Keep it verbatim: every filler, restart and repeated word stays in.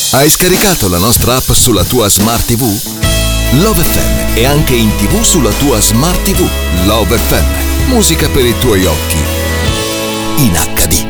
Hai scaricato la nostra app sulla tua Smart ti vu? Love effe emme è anche in tivù sulla tua Smart ti vu. Love effe emme, musica per i tuoi occhi in acca di.